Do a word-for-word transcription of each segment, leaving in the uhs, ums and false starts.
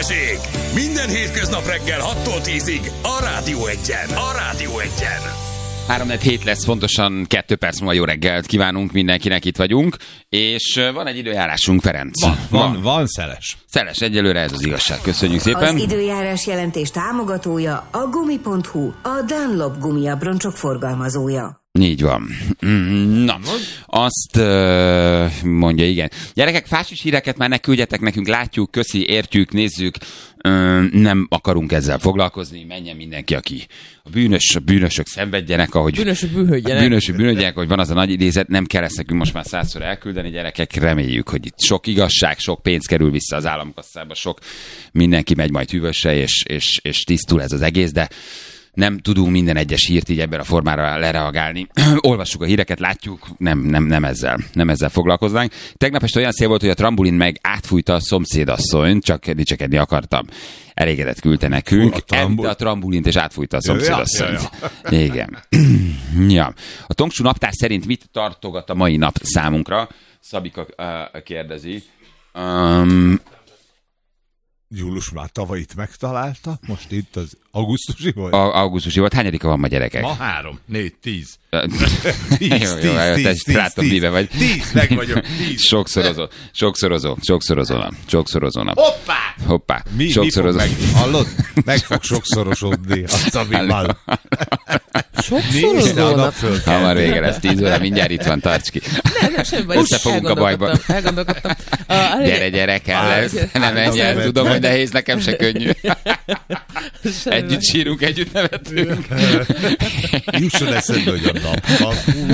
Hőség! Minden hétköznap reggel hattól tízig a Rádió Egyen. A Rádió Egyen. három hét lesz, pontosan kettő perc múlva jó reggelt kívánunk mindenkinek, itt vagyunk, és van egy időjárásunk, Ferenc. Van, van, van, van szeles. Szeles, egyelőre ez az igazság. Köszönjük szépen. Az időjárás jelentés támogatója a gumi pont hu, a Dunlop gumiabroncsok forgalmazója. Így van. Na, azt uh, mondja, igen. Gyerekek, fásis híreket már ne küldjetek nekünk, látjuk, köszi, értjük, nézzük, uh, nem akarunk ezzel foglalkozni, menjen mindenki, aki a bűnös, a bűnösök szenvedjenek, ahogy bűnösök bűnhődjenek. Bűnösök bűnhődjenek, hogy van az a nagy idézet, nem kell ezt nekünk most már százszor elküldeni, gyerekek, reméljük, hogy itt sok igazság, sok pénz kerül vissza az államkasszába, sok mindenki megy majd hűvösre, és, és, és tisztul ez az egész, de nem tudunk minden egyes hírt így ebben a formára lereagálni. Olvassuk a híreket, látjuk, nem, nem, nem, ezzel, nem ezzel foglalkoznánk. Tegnap este olyan szél volt, hogy a trambulin meg átfújta a szomszédasszonyt, csak dicsekedni akartam. Elégedett küldte nekünk. A, trambul... a trambulint és átfújta a szomszédasszonyt. Ja, ja, ja. Igen. Ja. A Tongsú naptár szerint mit tartogat a mai nap számunkra? Szabika uh, kérdezi. Um, Július már tavaly itt megtalálta, most itt az augusztusi volt? A, augusztusi volt. Hányadika van ma, gyerekek? Ma három, négy, tíz. tíz, jó, jó, jó, tíz, tíz, látom, tíz, mibe vagy. Tíz, meg vagyok, tíz. Sokszorozó, sokszorozó, sokszorozó nap, sokszorozó nap. Hoppá! Hoppá, mi, sokszorozó. Mi fog meg, hallod? Meg fog sokszorosodni a Szabival. Sokszorozó nap. Hamar vége lesz, tíz óra, mindjárt itt van, tarts ki. Nem, nem, semmi baj. Összefogunk a bajban. Elgondolkodtam. Gyere, gyere, kell lesz. Nem menj el, tudom, hogy nehéz, nekem se könnyű. Együtt sírunk, együtt nevetünk. Jusson eszedbe, hogy a nap.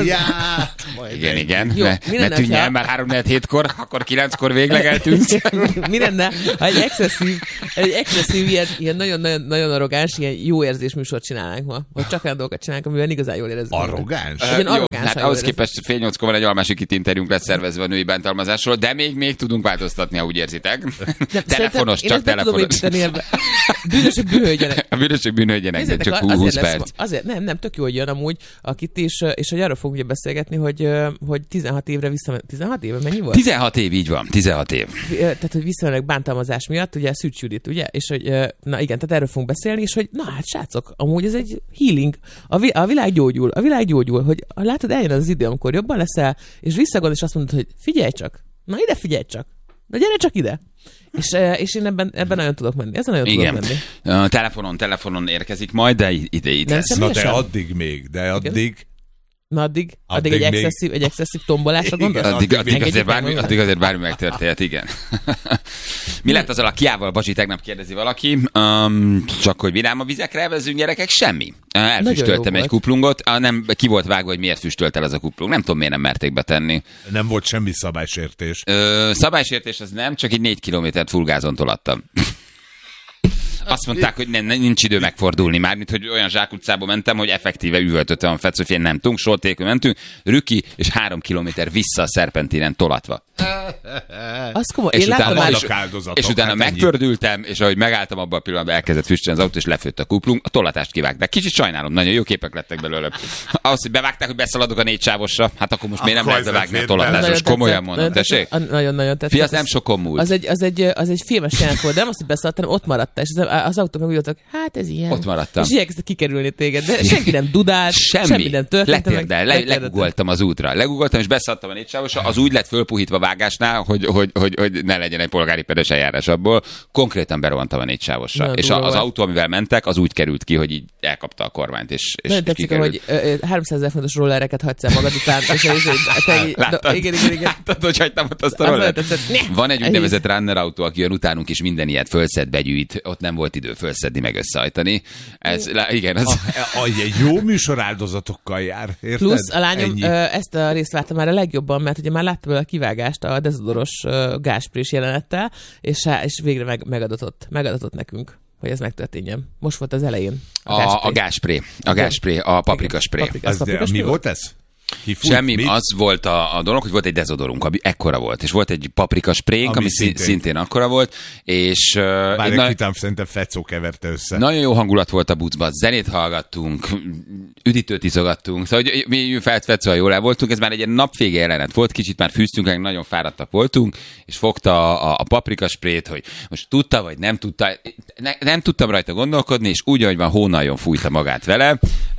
Igen, igen. Ne tűnj el, már három hétkor, akkor kilenckor végleg eltűnsz. Mi lenne, ha egy excesszív, egy excesszív ilyen, ilyen nagyon, nagyon arrogáns, ilyen jó érzés műsort csinálnánk ma. Vagy csak olyan dolgokat csinálunk, amivel igazán jól érezzük. Arrogáns? Uh, jó, arrogáns, hát ahhoz képest fél nyolckor van egy almási interjúnk lesz szervezve a női bántalmazásról, de még, még tudunk változtatni, ha úgy érzitek. De, telefonos, csak telefonos. Bűnösök bűnhődjenek. A bűnösök bűnhődjenek, de csak húsz perc. Azért nem, nem, tök jó, hogy jön amúgy, akit is, és hogy arról fogunk ugye beszélgetni, hogy, hogy tizenhat évre vissza... tizenhat éve mennyi volt? tizenhat év, így van, tizenhat év. Tehát, hogy visszamennek bántalmazás miatt, ugye Szűcs Judit, ugye? És hogy, na igen, tehát erről fogunk beszélni, és hogy na hát srácok, amúgy ez egy healing. A, vi- a világ gyógyul, a világ gyógyul, hogy látod, eljön az idő, amikor jobban leszel, és visszagond, és azt mondod, hogy figyelj csak, na ide figyelj csak, na gyere csak ide. És, és én ebben, ebben nagyon tudok menni. Ezen nagyon igen. tudok menni. Uh, telefonon, telefonon érkezik majd, de ide itt lesz. Na de addig még, de addig... Igen? Na addig, addig, addig egy, excesszív, egy excesszív tombolásra gondolsz? Addig, addig, azért bármi, addig azért bármi megtörténhet, igen. Mi lett azzal a kiával, Bacsi, tegnap kérdezi valaki. Um, csak hogy vidám a vizekre elvezünk, gyerekek, semmi. Elfüstöltem egy kuplungot, ah, nem, ki volt vágva, hogy miért füstölt el az a kuplung. Nem tudom, miért nem merték betenni. Nem volt semmi szabálysértés. Ö, szabálysértés az nem, csak így négy kilométert fullgázon tolattam. Azt mondták, hogy nem, nincs idő megfordulni már, mint hogy olyan zsákutcába mentem, hogy effektíve üvöltöttem a Fetsz, hogy nem tudunk, sortékül mentünk, rüki, és három kilométer vissza a szerpentinen tolatva. Az komoly. És Én utána, már... és, és utána hát megpördültem, és ahogy megálltam abban a pillanatban, elkezdett füstölni az autó, és lefőtt a kuplung, a tolatást kivágták. Kicsit sajnálom, nagyon jó képek lettek belőle. Ahhoz, hogy bevágták, hogy beszaladok a négy sávosra, hát akkor most miért nem lehet bevágni a tolatást, most komolyan mondom, tessék? Nagyon-nagyon tetszett. Fi, az nem sokon múlt. Az egy, az egy, az egy filmes jelent volt, de nem azt, hogy beszaladtam, ott maradtál, és az autó meg úgy voltak, hát ez ilyen. Ott maradtam. És igyekeztek kikerülni téged, de senki nem dudált, semmi, semmi nem történt. Letérdel, le, legugoltam az útra. Legugoltam, és beszaladtam a négy sávosra, az úgy lett fölpuhítva vágásnál, hogy, hogy, hogy, hogy ne legyen egy polgári peres eljárás abból. Konkrétan berohantam a négy sávosra. És a, az autó, amivel mentek, az úgy került ki, hogy így elkapta a kormányt, és, és nagyon tetszik, hogy háromszázezer fontos rollereket hagysz el magad után. Láttad, igen, igen, igen. Láttad, hogy hagytam ott azt a rollert? Van egy úgynevezett runner autó, aki jön utánunk is minden ilyet fölszed, begyűjt. Ott nem volt idő fölszedni, meg összehajtani. Ez, igen, az... A, a, egy jó műsor áldozatokkal jár, érted? Plusz a lányom Ennyi. ezt a részt láttam már a legjobban, mert ugye már láttam a kivágást a dezodoros gázsprés jelenettel, és, és végre meg, megadatott, megadatott nekünk, hogy ez megtörténjen. Most volt az elején. A, a gázspré. A gázspré, a paprikaspré. Paprika, mi volt ez? Kifújt, Semmi, mit? az volt a, a dolog, hogy volt egy dezodorunk, ami ekkora volt, és volt egy paprika sprénk, ami, ami szintén. szintén akkora volt, és... Bár uh, egy na- szerintem Fecó keverte össze. Nagyon jó hangulat volt a bucban, zenét hallgattunk, üdítőt iszogattunk, szóval hogy mi Fecóval jól el voltunk, ez már egy ilyen napvége jelenet volt, kicsit már fűztünk, nagyon fáradtak voltunk, és fogta a, a paprika sprét, hogy most tudta, vagy nem tudta, ne, nem tudtam rajta gondolkodni, és úgy, ahogy van, hónaljon fújta magát vele,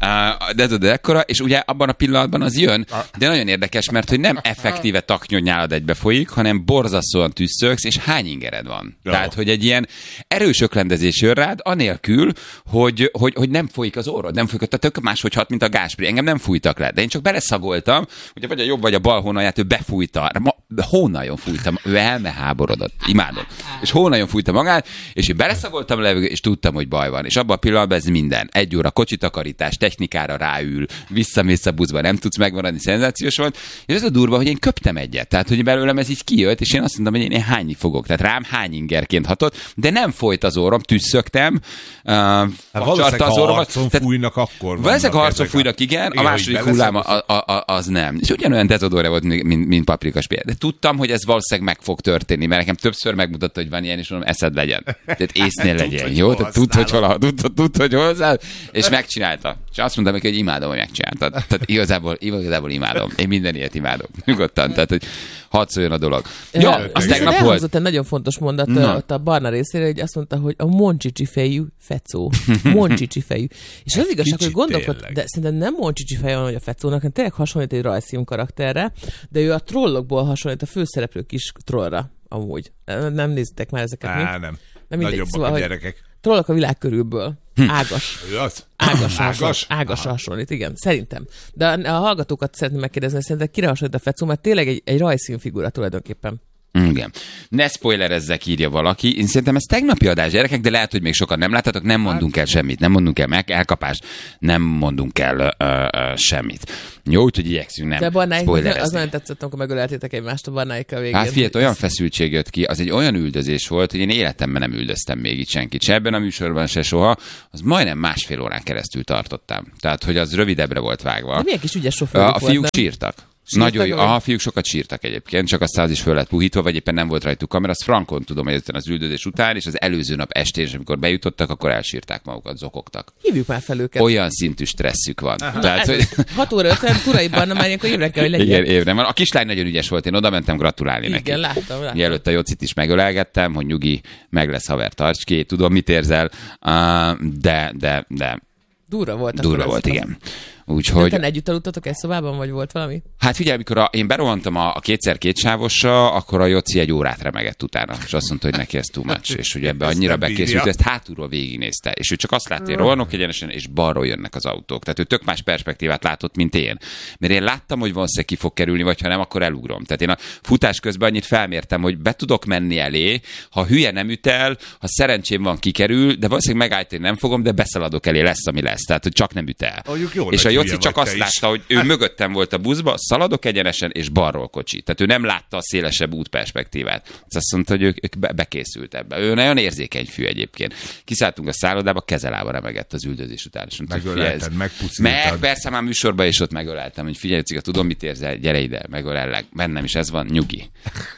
de ez de ekkora, és ugye abban a pillanatban az jön, de nagyon érdekes, mert hogy nem effektíve taknyodnyálad egybe folyik, hanem borzasztóan tüsszögsz, és hány ingered van. Ja. Tehát, hogy egy ilyen erős öklendezés jön rád, anélkül, hogy, hogy, hogy nem folyik az orrod, nem folyik, tehát tök máshogy hat, mint a gázspré. Engem nem fújtak le, de én csak beleszagoltam, ugye vagy a jobb, vagy a bal hónalját, ő befújta, hónaljon fújtam, ő elmeháborodott, imádom. És hónaljon fújta magát, és én beleszagoltam le, és tudtam, hogy baj van. És abban a pillanatban ez minden. Egy óra kocsitakarítás, technikára ráül, visszamész a buszba, nem tudsz megmaradni, szenzációs volt. És ez a durva, hogy én köptem egyet. Tehát, hogy belőlem ez így kijött, és én azt mondtam, hogy én, én hányni fogok. Tehát rám hány ingerként hatott, de nem folyt az orrom, tüsszögtem. Uh, hát valószínűleg, ha orromat, arcon fújnak, akkor valószínűleg arcon fújnak, igen, igen, a második hullám a, a, a, az nem. És ugyanolyan dezodorja volt, mint, mint paprikaspér. De tudtam, hogy ez valószínűleg meg fog történni, mert nekem többször megmutatta, hogy van ilyen, és mondom, eszed legyen. Tehát észnél legyen, jó? Tehát tudd, hogy valaha, tudd, tudd, hogy hozzá, és megcsinálta. És azt mondtam neki, hogy imádom, hogy megcsináltad. Tehát igazából, igazából imádom. Én minden ilyet imádom. Nyugodtan, tehát, hogy hadd szóljon a dolog. Ja, az tegnap volt. Egy nagyon fontos mondat no. ott a Barna részére, hogy azt mondta, hogy a Moncsicsi fejű Fecó. Moncsicsi fejű. És az igazság, hogy gondolkod, de szerintem nem Moncsicsi feje van, hogy a Fecónak, hanem tényleg hasonlít egy rajzfilm karakterre, de ő a trollokból hasonlít a főszereplő kis trollra, amúgy. Nem néztek már ezeket. Á, nem. nem Nagyobbak szóval, a gyerekek. Trollok a világ körülből. Ágas. Az? Ágas, ágas, ágas hasonlít, igen, szerintem. De a hallgatókat szeretném megkérdezni, hogy szerintem kire hasonlít a Fecó, mert tényleg egy, egy rajzszínfigura tulajdonképpen. Igen. Ne spoilerezzek, írja valaki. Én szerintem ez tegnapi adás, gyerekek, de lehet, hogy még sokan nem láttátok, nem mondunk el semmit, nem mondunk el meg elkapást, nem mondunk el uh, uh, semmit. Jó, úgyhogy igyekszünk nem spoilerezni. Az nagyon tetszett, amikor megöleltétek egymást a Barnáikkal végén. Hát figyelj, olyan feszültség jött ki, az egy olyan üldözés volt, hogy én életemben nem üldöztem még itt senkit, se ebben a műsorban, se soha, az majdnem másfél órán keresztül tartottam. Tehát, hogy az rövidebbre volt vágva. De milyen kis ügyes sofőrök A, a fiúk volt, sírtak. Nagyon jó. A fiúk sokat sírtak egyébként, csak aztán az is föl lett puhítva, vagy éppen nem volt rajtuk kamera. Azt frankon tudom, hogy az üldözés után, és az előző nap estén, amikor bejutottak, akkor elsírták magukat, zokogtak. Hívjuk már fel őket. Olyan szintű stresszük van. Tehát, hogy... hat óra ötven Turaiban, nem már évre kell, hogy legyen. Igen, évre van. A kislány nagyon ügyes volt, én oda mentem gratulálni igen, neki. Igen, láttam, láttam. Mielőtt a Jocit is megölelgettem, hogy nyugi, meg lesz haver, tarts ki, tudom, mit érzel, de, de, de... Durva volt. Durva volt, igen. Úgyhogy... De te együtt aludtatok egy szobában, vagy volt valami? Hát figyelj, amikor a, én berohantam a, a kétszer kétsávosra, akkor a Joci egy órát remegett utána, és azt mondta, hogy neki ez too much, és hogy ebbe annyira bekészült, hogy ezt hátulról végignézte, és ő csak azt látta, hogy rohanok egyenesen, és balról jönnek az autók. Tehát ő tök más perspektívát látott, mint én. Mert én láttam, hogy valószínűleg ki fog kerülni, vagy ha nem, akkor elugrom. Tehát én a futás közben annyit felmértem, hogy be tudok menni elé, ha hülye nem üt el, ha szerencsém van, kikerül, de valószínűleg megállítani nem fogom, de beszaladok elé, lesz, ami lesz. Tehát, hogy csak nem üt el. És a Joci csak azt látta, hogy ő mögöttem volt a buszba, szaladok egyenesen, és balról kocsi. Tehát ő nem látta a szélesebb útperspektívát. Azt mondta, hogy ők, ők bekészült ebbe. Ő nagyon érzékeny fű egyébként. Kiszálltunk a szállodába, kezelába remegett az üldözés után. Megölelted, megpusziltad. Meg, persze már műsorban is ott megöleltem, hogy figyelj, Ciga, tudom, mit érzel, gyere ide, megölellek. Bennem is ez van, nyugi.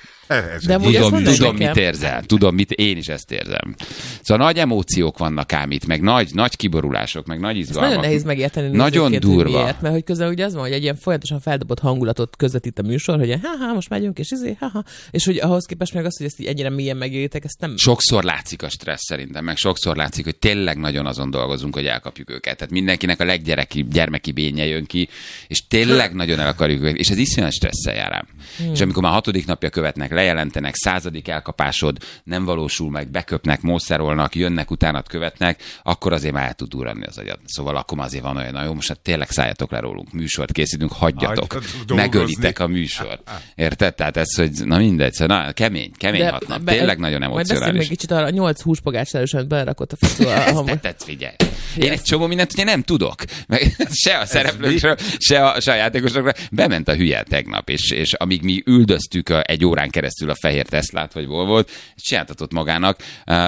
De tudom, tudom mit érzel, tudom, mit, én is ezt érzem. Szóval nagy emóciók vannak ám itt, meg nagy, nagy kiborulások, meg nagy izgalmak. Ez nagyon nehéz megérteni. Nagyon durva. Miért, mert hogy közben ugye az van, hogy egy ilyen folyamatosan feldobott hangulatot közvetít a műsor, hogy ha-ha, most megyünk, és izé, ha-ha. És hogy ahhoz képest meg az, hogy ezt így ennyire mélyen megéritek, ezt nem... Sokszor látszik a stressz szerintem, meg sokszor látszik, hogy tényleg nagyon azon dolgozunk, hogy elkapjuk őket. Tehát mindenkinek a leggyereki, gyermeki bénye jön ki, és tényleg nagyon el akarjuk őket, és ez iszonyat stresszel jár ám. Hmm. És amikor már hatodik napja követnek, lejelentenek, századik elkapásod nem valósul meg, beköpnek, mószerolnak, jönnek, utánat követnek, akkor azért már el tud durranni az agyad. Szóval akkor azért van olyan, na jó, most hát tényleg szálljatok le rólunk, műsort készítünk, hagyjatok, hagyjatok megölitek a műsort. Érted? Tehát ez, hogy na mindegy, szóval na, kemény, kemény de, hatnak. Be, tényleg nagyon emocionális. Majd beszélj még kicsit arra a nyolc húspagács elősen belerakott a Fecó. Ezt tetsz, figyelj. Én egy csomó mindent ugye nem tudok. Meg se a szereplőkről, se a, se a játékosokról. Bement a hülye tegnap, és, és amíg mi üldöztük egy órán keresztül keresztül a fehér Teslát, vagy Volvót, és csináltatott magának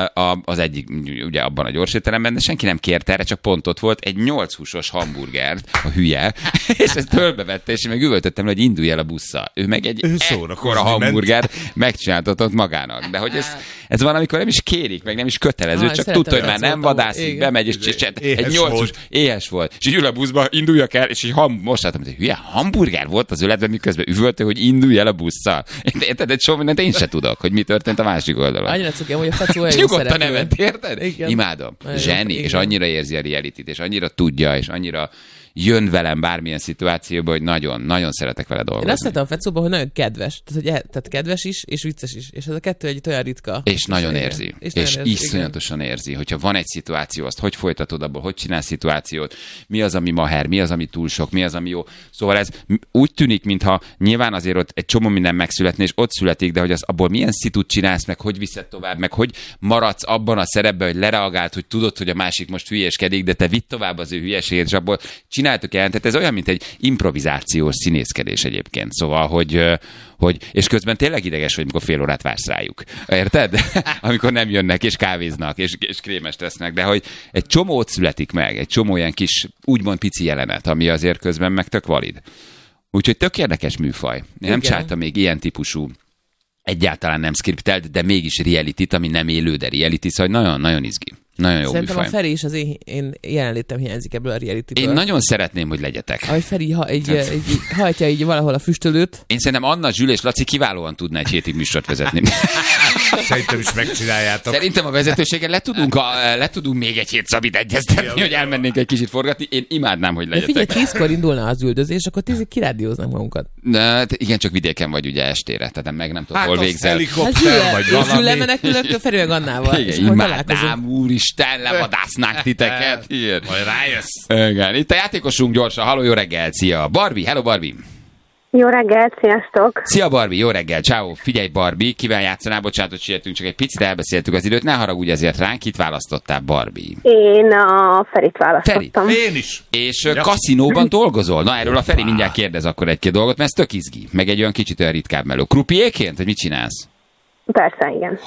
az egyik, ugye abban a gyorsétteremben, de senki nem kérte erre, csak pont ott volt egy nyolc húsos hamburgert, a hülye, és ezt fölbevette, és én meg üvöltöttem, hogy indulj el a busszal. Ő meg egy ekkora hamburgert megcsináltatott magának. De hogy ez, ez van, amikor nem is kérik, meg nem is kötelező, ah, csak tudta, hogy már nem vadászik, bemegy, és, és egy nyolc hús, éhes volt. És így ül a buszba, induljak el, és így ham, most láttam, hogy hülye hamburger volt az öletben, miközben üvölte, hogy indulj el a busszal. Érted, egy csomó mindent én se tudok, hogy mi történt a másik oldalon. Annyira cuki, hogy a Fecó olyan jó nyugodtan nevet, érted? Igen. Imádom. Igen. Zseni, Igen. És annyira érzi a realityt, és annyira tudja, és annyira jön velem bármilyen szituációban, hogy nagyon, nagyon szeretek vele dolgozni. Én azt szeretem a Fecóban, hogy nagyon kedves. Tehát, hogy e, tehát kedves is, és vicces is. És ez a kettő együtt olyan ritka. És nagyon érzi. És, és érzi, iszonyatosan igen. érzi, hogyha van egy szituáció, azt hogy folytatod abból, hogy csinálsz szituációt, mi az, ami maher, mi az, ami túl sok, mi az, ami jó. Szóval ez úgy tűnik, mintha nyilván azért ott egy csomó minden megszületne, és ott születik, de hogy az abból milyen szitut csinálsz, meg hogy viszed tovább, meg hogy maradsz abban a szerepben, hogy lereagált, hogy tudod, hogy a másik most hülyéskedik, de te vidd tovább az ő hülyeségét, és abból csináltuk el. Tehát ez olyan, mint egy improvizációs színészkedés egyébként. Szóval, hogy, hogy és közben tényleg ideges vagy, amikor fél órát vársz rájuk. Érted? Amikor nem jönnek, és kávéznak, és, és krémes tesznek, de hogy egy csomót születik meg, egy csomó ilyen kis, úgymond pici jelenet, ami azért közben meg tök valid. Úgyhogy tök érdekes műfaj. Én nem igen. csináltam még ilyen típusú, egyáltalán nem skriptelt, de mégis reality-t, ami nem élő, de reality, szóval nagyon-nagyon izgi. Nagyon jó Szerintem műfaj. a Feri is az én, én jelenlétem hiányzik ebből a realityből. Én nagyon szeretném, hogy legyetek. Ahogy Feri ha, egy, egy, egy, hajtja így valahol a füstölőt. Én szerintem Anna, Zsül és Laci kiválóan tudna egy hétig műsort vezetni. Szerintem is megcsináljátok. Szerintem a vezetőségen le tudunk, a, le tudunk még egy hét Szabit egyeztetni, hogy elmennénk egy kicsit forgatni. Én imádnám, hogy De legyetek. figyelj, tízkor indulna az üldözés, akkor tízig kirádióznánk magunkat. De, igen, csak vidéken vagy ugye estére, tehát meg nem tudom, Hát hol az végzel. helikopter, vagy És Zsül valami. lemenekülök Feri meg Annával. és Igen, akkor találkozunk. imádnám, úristen, levadásznánk titeket. Ilyen. Majd rájössz. Igen, itt a játékosunk gyorsan. Halló, jó reggel, szia. Barbie, hello Barbie. Jó reggelt, sziasztok! Szia Barbie, jó reggel, ciao. Figyelj Barbie, kivel játszanál, bocsánat, hogy sietünk, csak egy picit elbeszéltük az időt, ne haragudj ezért ránk, kit választottál Barbie? Én a Ferit választottam. Feri. Én is. És ja. kaszinóban dolgozol? Na erről a Feri mindjárt kérdez akkor egy-két dolgot, mert ez tök izgi, meg egy olyan kicsit olyan ritkább meló. Krupiéként, hogy mit csinálsz? Persze, igen.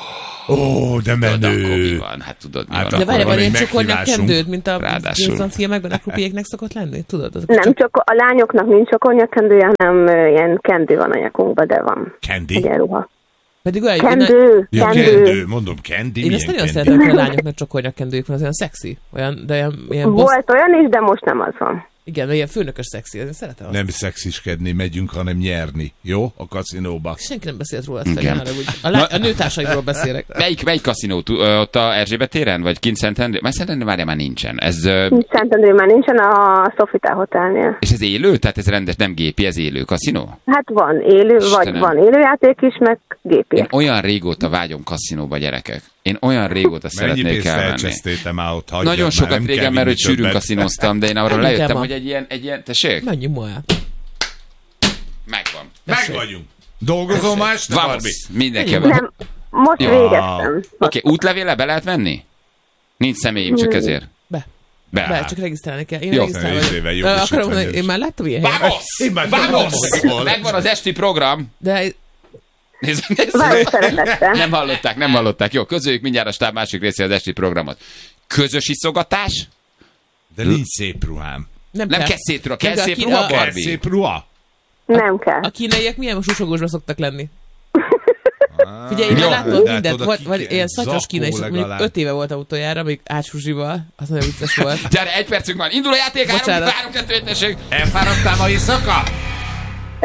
Ó, de Tudod, akkor mi menő. van? Hát tudod, mi Hát van. De akkor várj, van van ilyen egy csokornyak meghívásunk. kendőd, mint a Ráadásul. Jason filmekben a krupiéknek szokott lenni? Tudod? Az Nem csak a lányoknak nincs csokornyakkendője, hanem ö, ilyen kendő van a nyakunkban, de van. Candy? Egy ruha. Pedig olyan, én, Kendő, Ja, kendő. kendő. Mondom, candy. én ezt milyen nagyon candy? szeretem, hogy a lányoknak csokornyakkendőjük van, az olyan szexi. Olyan, de olyan, ilyen boss... Volt olyan is, de most nem az van. Igen, ilyen főnökös szexi, én szeretem azt. Nem szexiskedni megyünk, hanem nyerni. Jó? A kaszinóba. Senki nem beszélt róla, Igen. Feri, hanem úgy. A, lá- a nőtársaimról beszélek. Melyik, melyik kaszinó? Tú- ö, Ott a Erzsébet téren? Vagy kint Szentendrő? Már Szentendrő várja, már nincsen. Ez, ö, Szentendrő már nincsen a Sofitel Hotelnél. és ez élő? Tehát ez rendes, nem gépi, ez élő kaszinó? Hát van élő, Istenem. vagy van élőjáték is, meg gépi. Én olyan régóta vágyom kaszinóba, gyerekek. Én olyan régóta Mennyi szeretnék pénzt elmenni. elcsesztétem már ott? Hagyjad, Nagyon már sokat nem kell régen, mert hogy vinni sűrűn többet. kaszinóztam, de én arra Menjünk lejöttem, el ma. hogy egy ilyen, egy ilyen, tessék? Menjünk ma el. Megvan. Meg vagyunk. Dolgozol már este, Barbie? Vamos, mindenki. Menjünk. Oké, Nem, most Ja. végeztem. útlevéle be lehet venni? Nincs személyim, csak ezért. Be. Be. Be, csak regisztrálni kell. Én Jó. regisztrálva Tíz vagyok. éve jó Ö, is Akarom mondani, ötven én már láttam ilyen helyet. Vamos! Én már Vamos! tudom. Megvan az esti program. De Nézd, nézd. Várok szeretettel. Nem hallották, nem hallották. Jó, közöljük mindjárt a stáb másik részé az esti programot. Közös iszogatás? De nincs szép ruhám. nem, Nem kell. kell szép ruha, kell De a szép ki- ruha, a- Kell Barbie? szép ruha? Nem kell. A kínaiak milyen susogósban szoktak lenni? Figyelj, én Jó, már látod de hát mindent. oda Volt, ki vagy kell, ilyen szatyros zakó kínai, és mondjuk legalább. öt éve volt utoljára, még átsuzsival. Az nagyon vicces volt. Gyere, egy percünk van. Indul a játék, három, Bocsánat. három, kettő, egy, tessék. Elfáradtál ma éjszaka? Ö,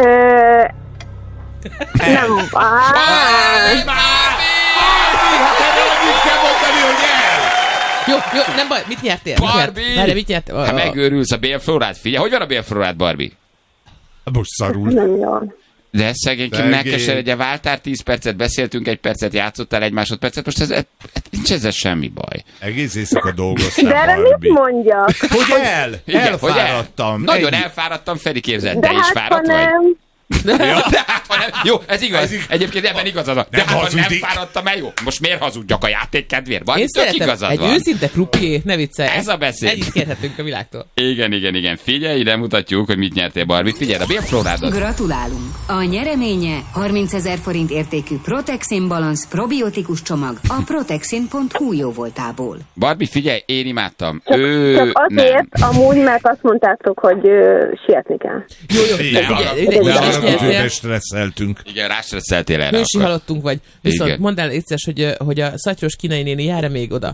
nem. Á, Barbie! Barbie! Hát erre annyit kell mondani, hogy el! Jó, jó, nem baj, mit nyertél? Mit nyert? Barbie! Várj, mit nyertél? Hát megőrülsz a bélflórád. Figyelj, hogy van a bélflórád, Barbie? Most szarul. nem jó. De szegényként Szegény. ne keseredje, váltál tíz percet, beszéltünk egy percet, játszottál egy másodpercet, most ez, ez, nincs ezzel semmi baj. Egész éjszaka dolgoztál, De erre mit Barbie. mondjak? Hogy el? Igen, hogy el? Elfáradtam. Nagyon Ennyi. elfáradtam, Feri képzeld, De te is hát, ha fáradt vagy? nem, Ja, de hát, ha nem, jó, ez igaz. Ez igaz. Egyébként ebben igazad van. De nem hát, ha nem hazudik. fáradtam el, jó. Most miért hazudjak a játék kedvéért? Van, Én tök szeretem igazad egy van. őszinte krupié, ne viccelj. Ez a beszéd. Ennyit kérhetünk a világtól. Igen, igen, igen. Figyelj, ide mutatjuk, hogy mit nyertél, Barbie. Figyelj, a bérflórádat. Gratulálunk! A nyereménye harmincezer forint értékű Protexin Balance probiotikus csomag a protexin pont hu jóvoltából. Barbie, figyelj, én imádtam. Csak, ő csak azért, nem. amúgy, mert azt mondtátok, hogy ö, sietni kell. Jó, jó, Igen, figyelj, de- ide- ide de- is de- nyertél. de stresszeltünk. Igen, rástresszeltél erre. Hősi akkor. halottunk vagy. Viszont Igen. mondd el egyszer, hogy, hogy a szatyros kínai néni jár-e még oda?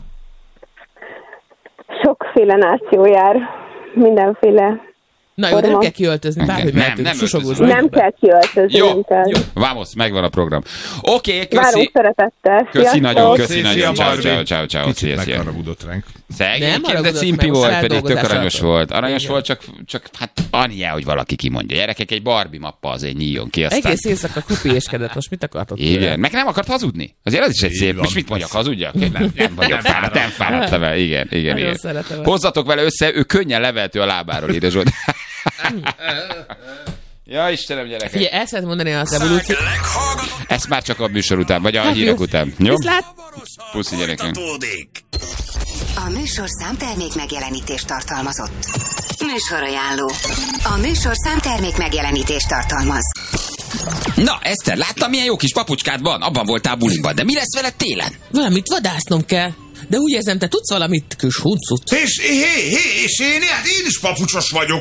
Sokféle náció jár, mindenféle. Na jó, de nem Forma. kell kiöltözni, bárhogy Nem, mehetünk. nem Susogós öltözünk. vagy. Nem kell kiöltözni, Jó, nem kell. jó. Vamos, megvan a program. Oké, okay, Várunk köszi. szeretettel. Köszi Sziasztok! nagyon, köszi Szia, nagyon. Ciao, Barbie. ciao, ciao, ciao. Kicsit Szia, szia. megharagudott ránk. Szegény, Nem de haragudott cimpi meg, volt, most pedig tök feldolgozás aranyos alatt. volt. Aranyos Igen. volt, csak, csak hát annyi, hogy valaki kimondja. Gyerekek, egy Barbie mappa azért nyíljon ki, aztán... Egész éjszaka krupiéskedett, most mit akartok tőle? Igen, meg nem akart hazudni. Azért az is egy Így szép. van. Most mit mondjak, hazudjak? Én Nem, nem vagyok fáradt, nem fáradtam vele. Igen, igen, Nagyon igen. szeretem ezt. Hozzatok vele össze, ő könnyen leveltő a lábáról, írja Zsolt. Ja, Istenem, gyerekek. Figyelj, el szeretném mondani az evolúciót. Ezt már csak a műsor után, vagy a Hát hírek jó. után. Jó? Viszlát! Puszi, gyerekek. A műsorszám termék megjelenítést tartalmazott. Műsorajánló. A műsorszám termék megjelenítést tartalmaz. Na, Eszter, láttam, milyen jó kis papucskád van? Abban voltál buliban, de mi lesz veled télen? Valamit vadásznom kell. De úgy érzem, te tudsz valamit, kis huncut. És hé, hé, és én, hát én is papucsos vagyok.